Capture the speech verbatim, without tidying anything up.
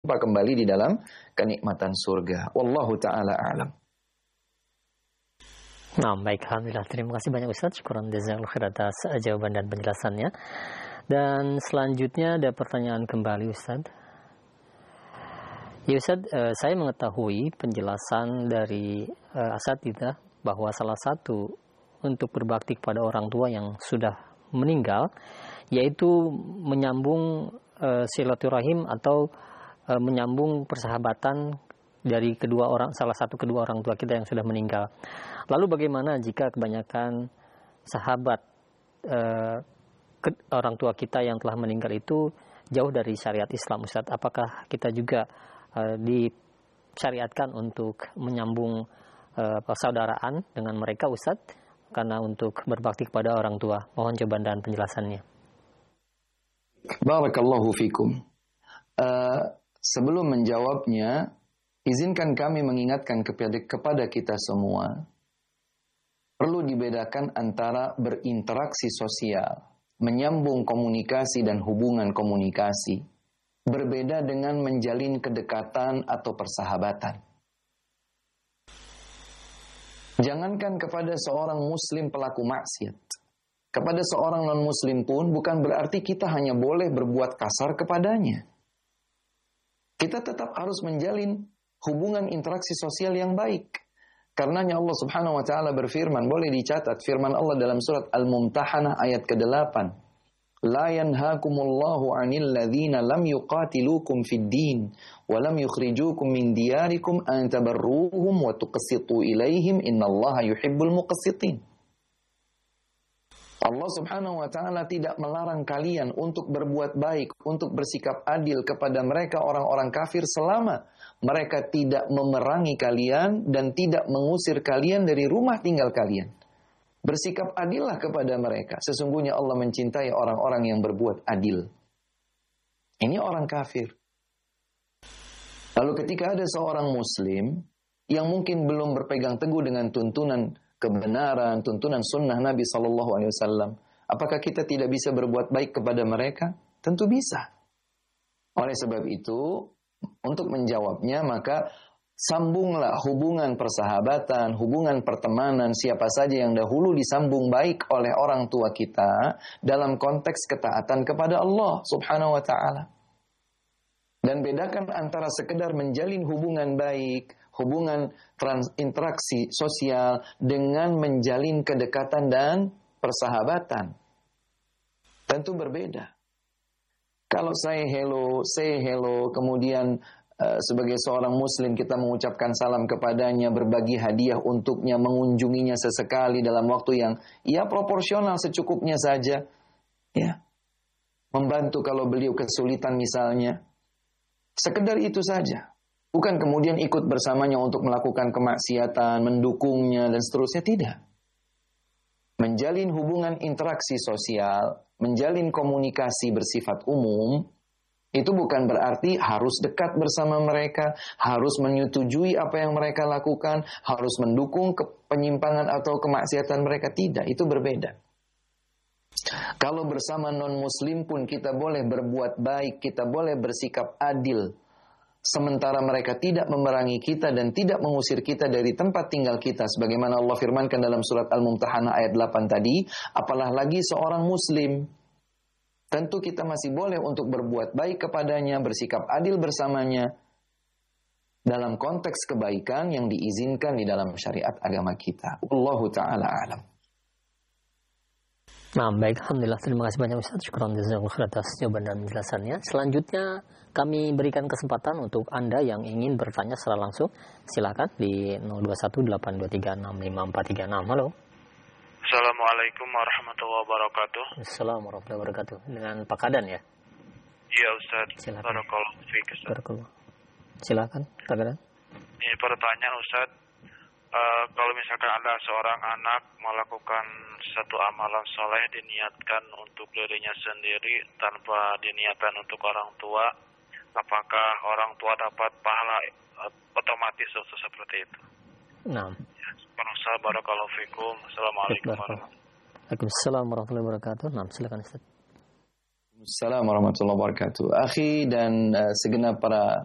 kembali di dalam kenikmatan surga. Wallahu ta'ala a'lam. Nah, baik, alhamdulillah. Terima kasih banyak Ustaz. Syukran jazakallahu khair atas jawaban dan penjelasannya. Dan selanjutnya ada pertanyaan kembali Ustaz. Ya Ustaz, eh, saya mengetahui penjelasan dari eh, Asatidzah bahwa salah satu untuk berbakti kepada orang tua yang sudah meninggal yaitu menyambung eh, silaturahim atau eh, menyambung persahabatan dari kedua orang, salah satu kedua orang tua kita yang sudah meninggal. Lalu bagaimana jika kebanyakan sahabat eh, ke, orang tua kita yang telah meninggal itu jauh dari syariat Islam, Ustaz? Apakah kita juga eh, disyariatkan untuk menyambung eh, persaudaraan dengan mereka, Ustaz? Karena untuk berbakti kepada orang tua. Mohon jawaban dan penjelasannya. Barakallahu fikum. Uh, sebelum menjawabnya, izinkan kami mengingatkan kepada, kepada kita semua, perlu dibedakan antara berinteraksi sosial, menyambung komunikasi dan hubungan komunikasi, berbeda dengan menjalin kedekatan atau persahabatan. Jangankan kepada seorang muslim pelaku maksiat, kepada seorang non-muslim pun bukan berarti kita hanya boleh berbuat kasar kepadanya. Kita tetap harus menjalin hubungan interaksi sosial yang baik. Karenanya Allah Subhanahu wa taala berfirman, boleh dicatat firman Allah dalam surat Al-Mumtahanah ayat kedelapan. La yanhaakumullahu 'anil ladzina lam yuqatilukum fid din wa lam yukhrijukum min diyarikum an tabarruhum wa tuqsitu ilaihim innallaha yuhibbul muqsitin. Allah Subhanahu wa taala tidak melarang kalian untuk berbuat baik, untuk bersikap adil kepada mereka orang-orang kafir selama mereka tidak memerangi kalian dan tidak mengusir kalian dari rumah tinggal kalian. Bersikap adillah kepada mereka. Sesungguhnya Allah mencintai orang-orang yang berbuat adil. Ini orang kafir. Lalu ketika ada seorang muslim yang mungkin belum berpegang teguh dengan tuntunan kebenaran, tuntunan sunnah Nabi Sallallahu Alaihi Wasallam, apakah kita tidak bisa berbuat baik kepada mereka? Tentu bisa. Oleh sebab itu, untuk menjawabnya, maka sambunglah hubungan persahabatan, hubungan pertemanan, siapa saja yang dahulu disambung baik oleh orang tua kita dalam konteks ketaatan kepada Allah Subhanahu wa Ta'ala. Dan bedakan antara sekedar menjalin hubungan baik, hubungan trans, interaksi sosial dengan menjalin kedekatan dan persahabatan. Tentu berbeda. Kalau saya hello, say hello, kemudian uh, sebagai seorang muslim kita mengucapkan salam kepadanya, berbagi hadiah untuknya, mengunjunginya sesekali dalam waktu yang ya proporsional secukupnya saja. Ya. Membantu kalau beliau kesulitan misalnya. Sekedar itu saja. Bukan kemudian ikut bersamanya untuk melakukan kemaksiatan, mendukungnya, dan seterusnya. Tidak. Menjalin hubungan interaksi sosial, menjalin komunikasi bersifat umum, itu bukan berarti harus dekat bersama mereka, harus menyetujui apa yang mereka lakukan, harus mendukung penyimpangan atau kemaksiatan mereka. Tidak, itu berbeda. Kalau bersama non-muslim pun kita boleh berbuat baik, kita boleh bersikap adil. Sementara mereka tidak memerangi kita dan tidak mengusir kita dari tempat tinggal kita. Sebagaimana Allah firmankan dalam surat Al-Mumtahanah ayat delapan tadi. Apalah lagi seorang muslim. Tentu kita masih boleh untuk berbuat baik kepadanya, bersikap adil bersamanya. Dalam konteks kebaikan yang diizinkan di dalam syariat agama kita. Wallahu ta'ala a'lam. Nah, baik, alhamdulillah, terima kasih banyak Ustaz. Syukran jazakallahu khair atas jawaban dan penjelasannya. Selanjutnya kami berikan kesempatan untuk Anda yang ingin bertanya secara langsung. Silakan di nol dua satu delapan dua tiga enam lima empat tiga enam. Halo. Assalamualaikum warahmatullahi wabarakatuh. Assalamualaikum warahmatullahi wabarakatuh. Dengan Pak Kadan ya? Iya Ustaz. Silakan. Barakallahu fiik Ustaz. Barakallahu. Silakan Pak Kadan. Ini pertanyaan Ustaz. Uh, kalau misalkan ada seorang anak melakukan satu amalan soleh diniatkan untuk dirinya sendiri tanpa diniatkan untuk orang tua, apakah orang tua dapat pahala uh, otomatis Ustaz seperti itu? Nah. Ya, barakallahu fikum. Assalamualaikum warahmatullahi wabarakatuh. Nah, silakan Ustaz. Assalamualaikum warahmatullahi wabarakatuh. Akhi dan uh, segenap para